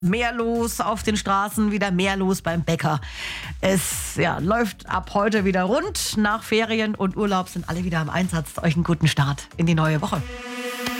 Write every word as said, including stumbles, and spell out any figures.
Mehr los auf den Straßen, wieder mehr los beim Bäcker. Es ja, läuft ab heute wieder rund. Nach Ferien und Urlaub sind alle wieder im Einsatz. Euch einen guten Start in die neue Woche.